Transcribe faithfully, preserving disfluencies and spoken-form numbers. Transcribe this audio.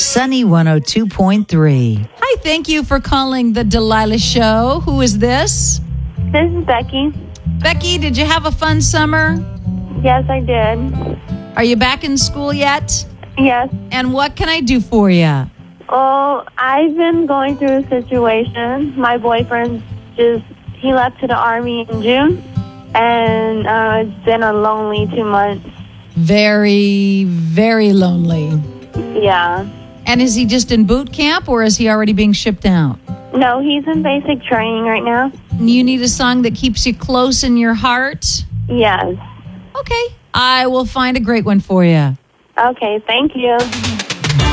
Sunny one oh two point three. Hi, thank you for calling the Delilah Show. Who is this? This is Becky. Becky, did you have a fun summer? Yes, I did. Are you back in school yet? Yes. And what can I do for you? Well, I've been going through a situation. My boyfriend just, he left to the Army in June, and uh, it's been a lonely two months. Very, very lonely. Yeah. And is he just in boot camp or is he already being shipped out? No, he's in basic training right now. You need a song that keeps you close in your heart? Yes. Okay. I will find a great one for you. Okay, thank you.